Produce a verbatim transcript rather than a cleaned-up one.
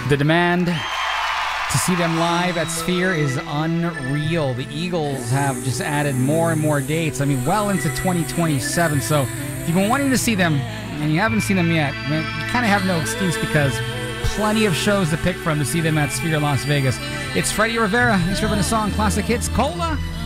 The demand to see them live at Sphere is unreal. The Eagles have just added more and more dates. I mean, well into twenty twenty-seven. So if you've been wanting to see them and you haven't seen them yet, man, you kind of have no excuse because plenty of shows to pick from to see them at Sphere Las Vegas. It's Freddie Rivera. He's ripping a song, Classic Hits, Cola.